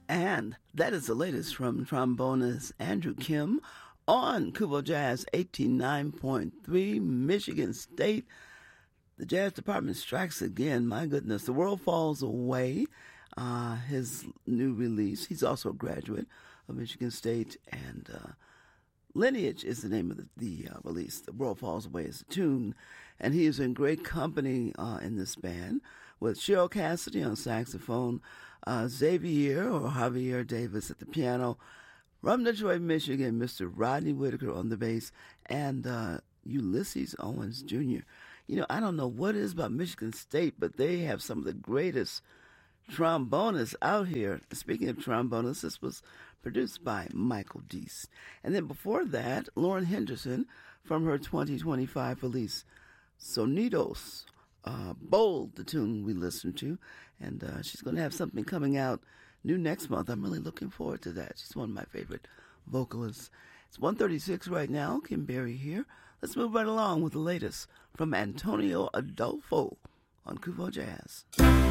And that is the latest from trombonist Andrew Kim on Kubo Jazz 89.3, Michigan State. The Jazz Department strikes again. My goodness, The World Falls Away, his new release. He's also a graduate of Michigan State, and Lineage is the name of the release. The World Falls Away is the tune, and he is in great company in this band with Cheryl Cassidy on saxophone, Xavier or Javier Davis at the piano, from Detroit, Michigan, Mr. Rodney Whitaker on the bass, and Ulysses Owens Jr. You know, I don't know what it is about Michigan State, but they have some of the greatest trombonists out here. Speaking of trombonists, this was produced by Michael Deese. And then before that, Lauren Henderson from her 2025 release, Sonidos. Bold, the tune we listened to. And she's going to have something coming out new next month. I'm really looking forward to that. She's one of my favorite vocalists. It's 1:36 right now. Kim Berry here. Let's move right along with the latest from Antonio Adolfo on Kubo Jazz.